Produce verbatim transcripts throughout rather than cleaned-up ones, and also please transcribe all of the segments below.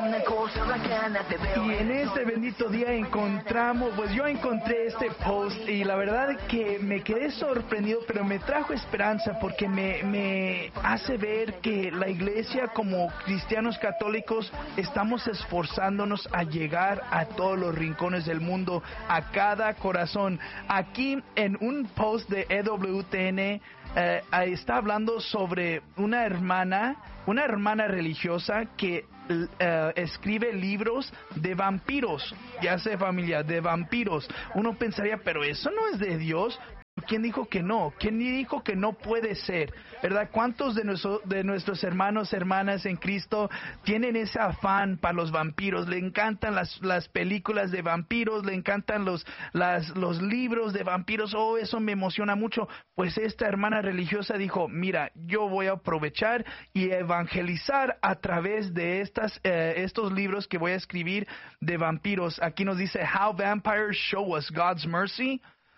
Y en este bendito día encontramos, pues yo encontré este post y la verdad que me quedé sorprendido, pero me trajo esperanza porque me, me hace ver que la iglesia como cristianos católicos estamos esforzándonos a llegar a todos los rincones del mundo, a cada corazón. Aquí en un post de E W T N eh, está hablando sobre una hermana, una hermana religiosa que Uh, escribe libros de vampiros, ya sé familia, de vampiros. Uno pensaría, pero eso no es de Dios. ¿Quién dijo que no? ¿Quién dijo que no puede ser? ¿Verdad? ¿Cuántos de, nuestro, de nuestros hermanos, hermanas en Cristo tienen ese afán para los vampiros? Le encantan las, las películas de vampiros, le encantan los, las, los libros de vampiros. Oh, eso me emociona mucho. Pues esta hermana religiosa dijo, mira, yo voy a aprovechar y evangelizar a través de estas, eh, estos libros que voy a escribir de vampiros. Aquí nos dice, How Vampires Show Us God's Mercy.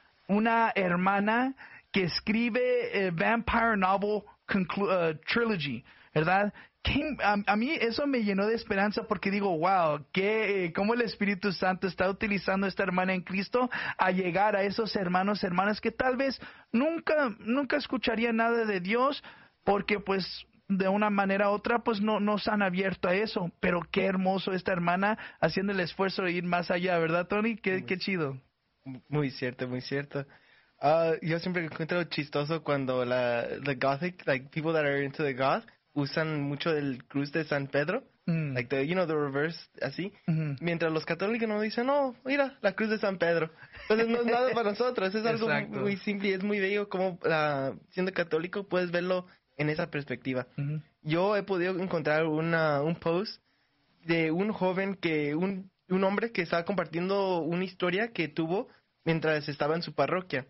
Una hermana que escribe eh, Vampire Novel conclu- uh, Trilogy, ¿verdad? Que, a, a mí eso me llenó de esperanza porque digo, wow, que eh, cómo el Espíritu Santo está utilizando a esta hermana en Cristo a llegar a esos hermanos, hermanas que tal vez nunca, nunca escucharían nada de Dios porque pues de una manera u otra pues no nos han abierto a eso, pero qué hermoso esta hermana haciendo el esfuerzo de ir más allá, ¿verdad, Tony? Qué, qué chido. Muy cierto, muy cierto. Uh, yo siempre encuentro chistoso cuando la the Gothic, like people that are into the goth, usan mucho el cruz de San Pedro, mm. like the, you know, the reverse, así. Mm-hmm. Mientras los católicos no dicen, no, mira, la cruz de San Pedro. Entonces no es nada para nosotros, es algo muy, muy simple y es muy bello como uh, siendo católico puedes verlo en esa perspectiva. Mm-hmm. Yo he podido encontrar una, un post de un joven que, un un hombre que estaba compartiendo una historia que tuvo mientras estaba en su parroquia,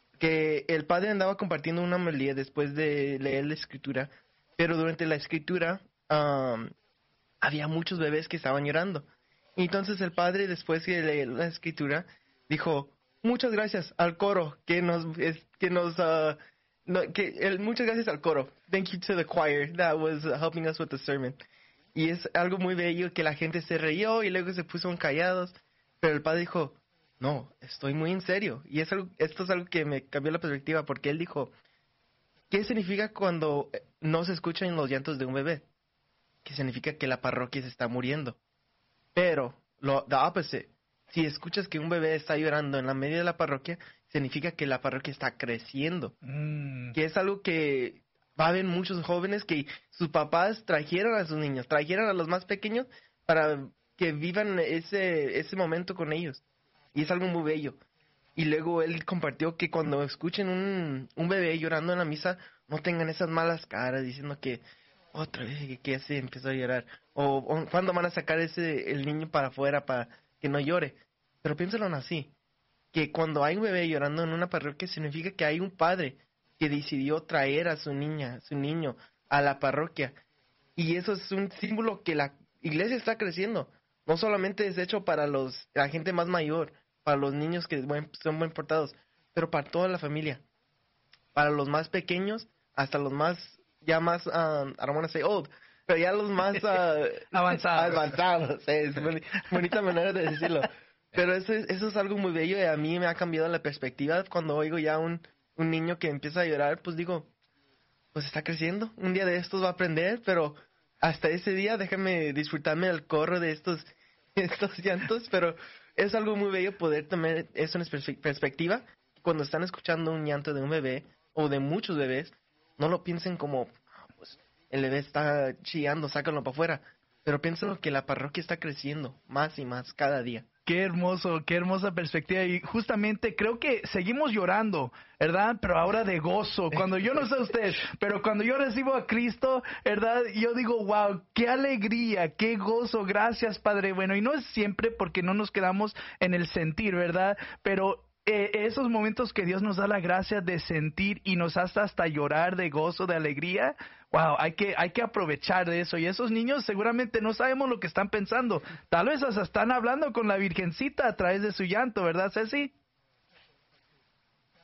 que el padre andaba compartiendo una homilía después de leer la escritura, pero durante la escritura um, había muchos bebés que estaban llorando. Y entonces el padre, después de leer la escritura, dijo, muchas gracias al coro que nos es, que nos uh, no, que el, muchas gracias al coro, thank you to the choir that was uh, helping us with the sermon. Y es algo muy bello que la gente se rió y luego se puso callados. Pero el padre dijo, no, estoy muy en serio. Y es algo, esto es algo que me cambió la perspectiva porque él dijo, ¿qué significa cuando no se escuchan los llantos de un bebé? Que significa que la parroquia se está muriendo. Pero, lo the opposite, si escuchas que un bebé está llorando en la media de la parroquia, significa que la parroquia está creciendo. Mm. Que es algo que va a haber muchos jóvenes que sus papás trajeron a sus niños, trajeron a los más pequeños para que vivan ese ese momento con ellos. Y es algo muy bello. Y luego él compartió que cuando escuchen un, un bebé llorando en la misa, no tengan esas malas caras diciendo que otra vez que ya se empezó a llorar. O, o cuándo van a sacar ese el niño para afuera para que no llore. Pero piénsalo así, que cuando hay un bebé llorando en una parroquia significa que hay un padre que decidió traer a su niña, a su niño, a la parroquia. Y eso es un símbolo que la iglesia está creciendo. No solamente es hecho para los la gente más mayor, para los niños que son buen portados, pero para toda la familia. Para los más pequeños, hasta los más, ya más, um, I don't want to say old, pero ya los más uh, avanzados. avanzados. Es boni- bonita manera de decirlo. Pero eso es, eso es algo muy bello y a mí me ha cambiado la perspectiva cuando oigo ya un un niño que empieza a llorar, pues digo, pues está creciendo, un día de estos va a aprender, pero hasta ese día déjame disfrutarme del coro de estos estos llantos, pero es algo muy bello poder tener eso en perspectiva. Cuando están escuchando un llanto de un bebé o de muchos bebés, no lo piensen como, pues el bebé está chillando, sácalo para afuera, pero piénsalo que la parroquia está creciendo más y más cada día. Qué hermoso, qué hermosa perspectiva. Y justamente creo que seguimos llorando, ¿verdad? Pero ahora de gozo. Cuando yo no sé ustedes, pero cuando yo recibo a Cristo, ¿verdad? Yo digo, wow, qué alegría, qué gozo. Gracias, Padre bueno. Y no es siempre porque no nos quedamos en el sentir, ¿verdad? Pero eh, esos momentos que Dios nos da la gracia de sentir y nos hace hasta llorar de gozo, de alegría, wow, hay que hay que aprovechar de eso. Y esos niños seguramente no sabemos lo que están pensando. Tal vez hasta están hablando con la Virgencita a través de su llanto, ¿verdad, Ceci?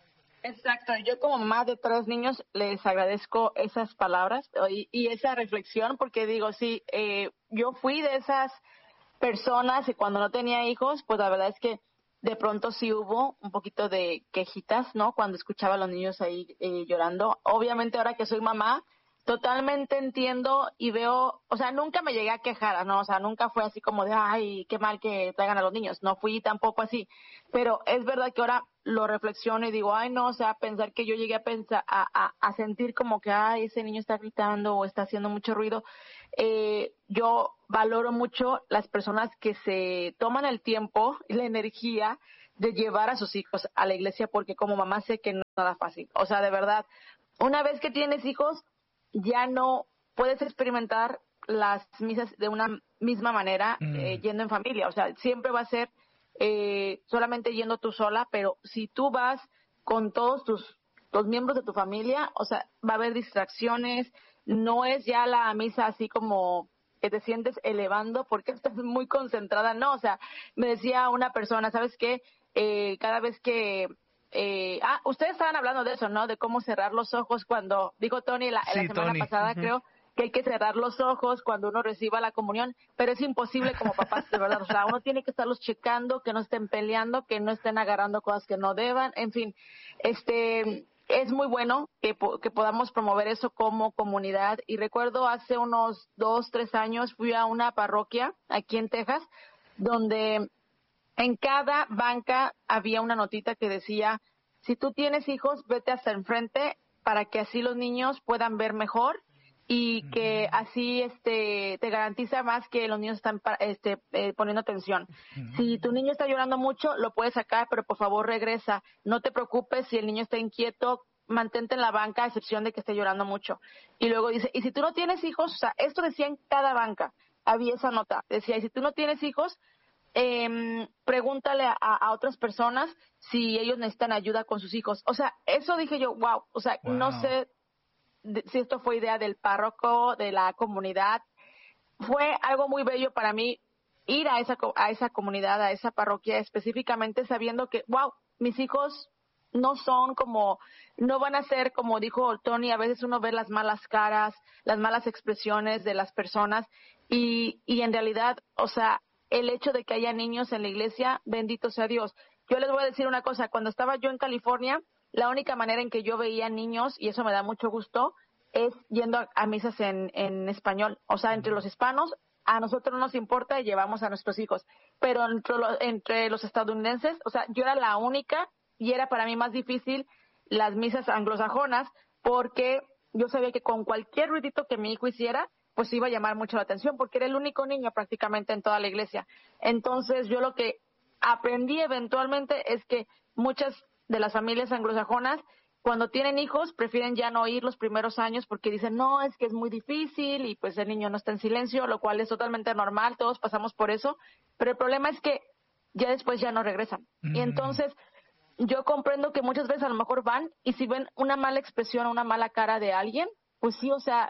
Exacto, yo como mamá de tres niños les agradezco esas palabras y, y esa reflexión porque digo, sí, eh, yo fui de esas personas y cuando no tenía hijos, pues la verdad es que de pronto sí hubo un poquito de quejitas, ¿no? Cuando escuchaba a los niños ahí eh, llorando. Obviamente ahora que soy mamá, totalmente entiendo y veo, o sea, nunca me llegué a quejar, ¿no? O sea, nunca fue así como de, ay, qué mal que traigan a los niños. No fui tampoco así. Pero es verdad que ahora lo reflexiono y digo, ay, no, o sea, pensar que yo llegué a pensar, a, a, a sentir como que, ay, ese niño está gritando o está haciendo mucho ruido. Eh, yo valoro mucho las personas que se toman el tiempo y la energía de llevar a sus hijos a la iglesia porque como mamá sé que no es nada fácil. O sea, de verdad, una vez que tienes hijos, ya no puedes experimentar las misas de una misma manera mm. eh, yendo en familia. O sea, siempre va a ser eh, solamente yendo tú sola, pero si tú vas con todos tus los miembros de tu familia, o sea, va a haber distracciones, no es ya la misa así como que te sientes elevando porque estás muy concentrada, no, o sea, me decía una persona, ¿sabes qué? Eh, cada vez que Eh, ah, ustedes estaban hablando de eso, ¿no? De cómo cerrar los ojos cuando, dijo Tony la, sí, la semana Tony. pasada, uh-huh. creo, que hay que cerrar los ojos cuando uno reciba la comunión, pero es imposible como papás, de verdad. O sea, uno tiene que estarlos checando, que no estén peleando, que no estén agarrando cosas que no deban, en fin. Este, es muy bueno que, que podamos promover eso como comunidad. Y recuerdo hace unos dos, tres años fui a una parroquia aquí en Texas, donde en cada banca había una notita que decía, si tú tienes hijos, vete hasta enfrente para que así los niños puedan ver mejor y que así este te garantiza más que los niños están este eh, poniendo atención. Si tu niño está llorando mucho, lo puedes sacar, pero por favor regresa. No te preocupes si el niño está inquieto, mantente en la banca a excepción de que esté llorando mucho. Y luego dice, y si tú no tienes hijos, o sea, esto decía en cada banca, había esa nota, decía, y si tú no tienes hijos, Eh, pregúntale a, a otras personas si ellos necesitan ayuda con sus hijos. O sea, eso dije yo, wow, o sea, wow. No sé de, si esto fue idea del párroco, de la comunidad. Fue algo muy bello para mí ir a esa, a esa comunidad, a esa parroquia específicamente sabiendo que, wow, mis hijos no son como, no van a ser como dijo Tony, a veces uno ve las malas caras, las malas expresiones de las personas y, y en realidad, o sea, el hecho de que haya niños en la iglesia, bendito sea Dios. Yo les voy a decir una cosa, cuando estaba yo en California, la única manera en que yo veía niños, y eso me da mucho gusto, es yendo a, a misas en, en español. O sea, entre los hispanos, a nosotros no nos importa y llevamos a nuestros hijos. Pero entre, lo, entre los estadounidenses, o sea, yo era la única y era para mí más difícil las misas anglosajonas porque yo sabía que con cualquier ruidito que mi hijo hiciera, pues iba a llamar mucho la atención porque era el único niño prácticamente en toda la iglesia. Entonces yo lo que aprendí eventualmente es que muchas de las familias anglosajonas cuando tienen hijos prefieren ya no ir los primeros años porque dicen no, es que es muy difícil y pues el niño no está en silencio, lo cual es totalmente normal, todos pasamos por eso, pero el problema es que ya después ya no regresan. Mm. Y entonces yo comprendo que muchas veces a lo mejor van y si ven una mala expresión o una mala cara de alguien, pues sí, o sea,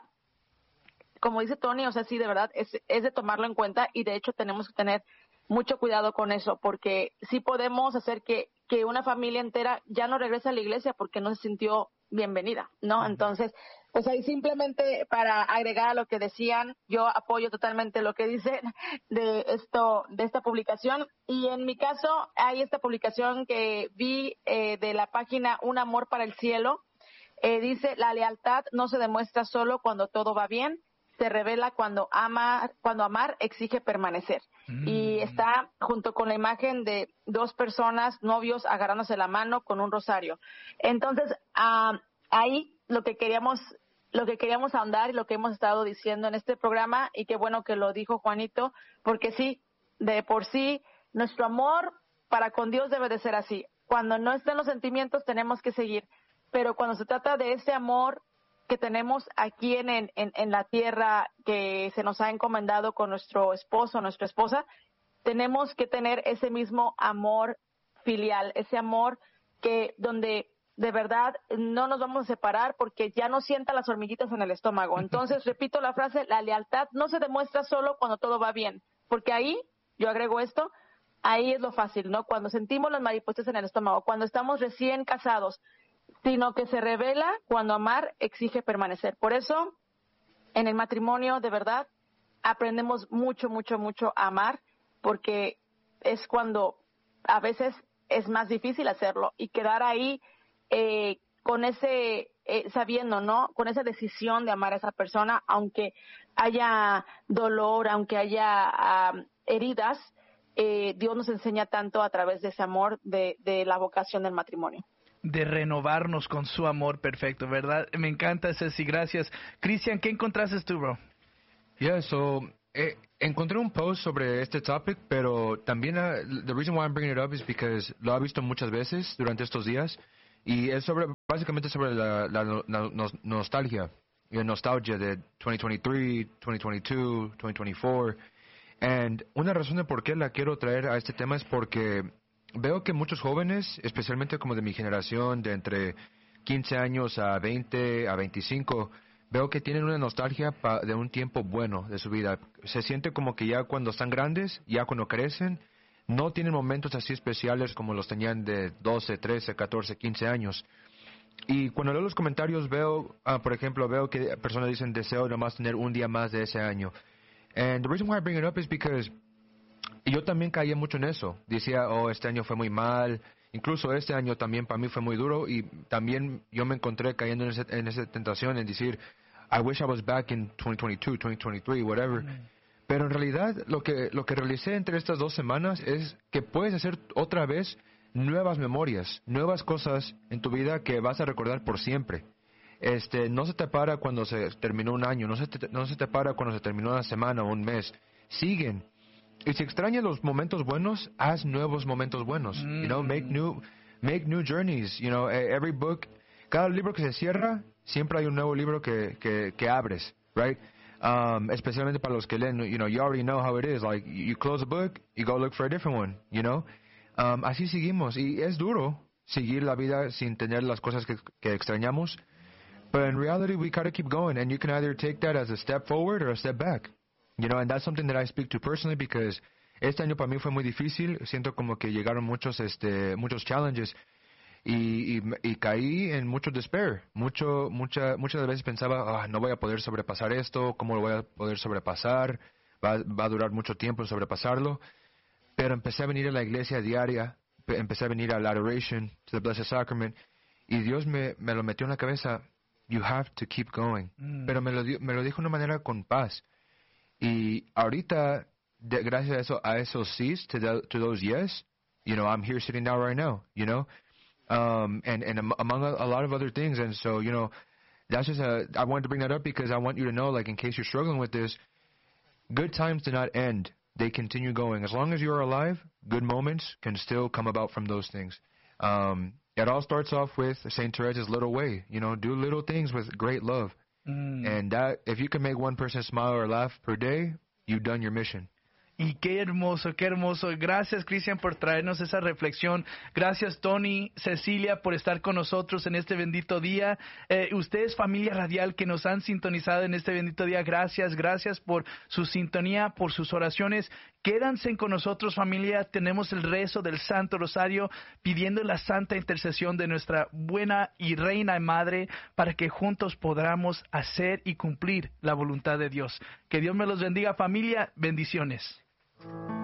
como dice Tony, o sea, sí, de verdad, es, es de tomarlo en cuenta y de hecho tenemos que tener mucho cuidado con eso porque sí podemos hacer que, que una familia entera ya no regrese a la iglesia porque no se sintió bienvenida, ¿no? Uh-huh. Entonces, pues ahí simplemente para agregar a lo que decían, yo apoyo totalmente lo que dicen de esto, de esta publicación y en mi caso hay esta publicación que vi eh, de la página Un Amor para el Cielo, eh, dice, la lealtad no se demuestra solo cuando todo va bien, se revela cuando ama, cuando amar exige permanecer. Mm. Y está junto con la imagen de dos personas, novios, agarrándose la mano con un rosario. Entonces, uh, ahí lo que queríamos, lo que queríamos ahondar y lo que hemos estado diciendo en este programa, y qué bueno que lo dijo Juanito, porque sí, de por sí, nuestro amor para con Dios debe de ser así. Cuando no estén los sentimientos, tenemos que seguir. Pero cuando se trata de ese amor que tenemos aquí en, en, en la tierra que se nos ha encomendado con nuestro esposo, nuestra esposa, tenemos que tener ese mismo amor filial, ese amor que donde de verdad no nos vamos a separar porque ya no sienta las hormiguitas en el estómago. Entonces, repito la frase, la lealtad no se demuestra solo cuando todo va bien, porque ahí, yo agrego esto, ahí es lo fácil, ¿no? Cuando sentimos las mariposas en el estómago, cuando estamos recién casados, sino que se revela cuando amar exige permanecer. Por eso, en el matrimonio, de verdad, aprendemos mucho, mucho, mucho a amar, porque es cuando a veces es más difícil hacerlo y quedar ahí eh, con ese, eh, sabiendo, ¿no? Con esa decisión de amar a esa persona, aunque haya dolor, aunque haya um, heridas, eh, Dios nos enseña tanto a través de ese amor, de, de la vocación del matrimonio. De renovarnos con su amor perfecto, ¿verdad? Me encanta, Ceci, gracias. Cristian, ¿qué encontraste tú, bro? Yeah, so eh, encontré un post sobre este topic, pero también uh, the reason why I'm bringing it up is because lo he visto muchas veces durante estos días y es sobre básicamente sobre la, la, la, la nostalgia, la nostalgia de twenty twenty-three, twenty twenty-two, twenty twenty-four. And una razón de por qué la quiero traer a este tema es porque veo que muchos jóvenes, especialmente como de mi generación, de entre quince años a veinte, a veinticinco, veo que tienen una nostalgia pa, de un tiempo bueno de su vida. Se siente como que ya cuando están grandes, ya cuando crecen, no tienen momentos así especiales como los tenían de doce, trece, catorce, quince años. Y cuando leo los comentarios veo, uh, por ejemplo, veo que personas dicen deseo nomás tener un día más de ese año. And the reason why I bring it up is because yo también caía mucho en eso. Decía, oh, este año fue muy mal. Incluso este año también para mí fue muy duro y también yo me encontré cayendo en, ese, en esa tentación en decir, I wish I was back in twenty twenty-two, twenty twenty-three, whatever. Mm. Pero en realidad lo que, lo que realicé entre estas dos semanas es que puedes hacer otra vez nuevas memorias, nuevas cosas en tu vida que vas a recordar por siempre. Este, no se te para cuando se terminó un año, no se te, no se te para cuando se terminó una semana o un mes. Siguen. Y si extrañas los momentos buenos, haz nuevos momentos buenos. Mm. You know, make new, make new journeys. You know, every book, cada libro que se cierra, siempre hay un nuevo libro que, que, que abres, right? Um, especialmente para los que leen, you know, you already know how it is. Like, you close a book, you go look for a different one, you know? Um, así seguimos. Y es duro seguir la vida sin tener las cosas que, que extrañamos. But in reality, we gotta keep going. And you can either take that as a step forward or a step back. You know, and that's something that I speak to personally because este año para mí fue muy difícil. Siento como que llegaron muchos, este, muchos challenges. Y, y, y caí en mucho despair. Mucho, mucha, muchas veces pensaba, oh, no voy a poder sobrepasar esto, ¿cómo lo voy a poder sobrepasar? Va, va a durar mucho tiempo sobrepasarlo. Pero empecé a venir a la iglesia diaria, empecé a venir a la adoration, to the Blessed Sacrament, y Dios me, me lo metió en la cabeza, you have to keep going. Mm. Pero me lo, me lo dijo de una manera con paz. Y ahorita, de, gracias a eso, a esos sís, to, the, to those yes, you know, I'm here sitting down right now, you know? Um, and, and among a, a lot of other things. And so, you know, that's just a, I wanted to bring that up because I want you to know, like, in case you're struggling with this, good times do not end. They continue going. As long as you are alive, good moments can still come about from those things. Um, it all starts off with Saint Teresa's little way. You know, do little things with great love. Mm. And that, if you can make one person smile or laugh per day, you've done your mission. Y qué hermoso, qué hermoso. Gracias, Cristian, por traernos esa reflexión. Gracias, Tony, Cecilia, por estar con nosotros en este bendito día. Eh, ustedes, familia radial, que nos han sintonizado en este bendito día, gracias, gracias por su sintonía, por sus oraciones. Quédanse con nosotros, familia. Tenemos el rezo del Santo Rosario, pidiendo la santa intercesión de nuestra buena y reina madre, para que juntos podamos hacer y cumplir la voluntad de Dios. Que Dios me los bendiga, familia. Bendiciones.